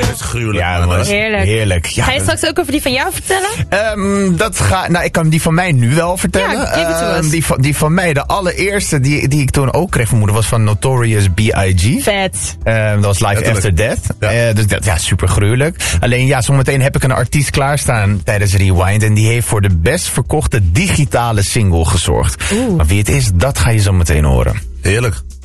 dat is gruwelijk. Ja, man. heerlijk. Ja, Ga je straks ook over die van jou vertellen? Ik kan die van mij nu wel vertellen. Ja, geef het toe eens. Die van mij, de allereerste die ik toen ook kreeg van moeder, was van Notorious B.I.G. Vet. Dat was Life After Death. Ja. Dus dat, super gruwelijk. Alleen zometeen heb ik een artiest klaarstaan tijdens Rewind. En die heeft voor de best verkochte digitale single gezorgd. Maar wie het is, dat ga je zo meteen horen. Heerlijk.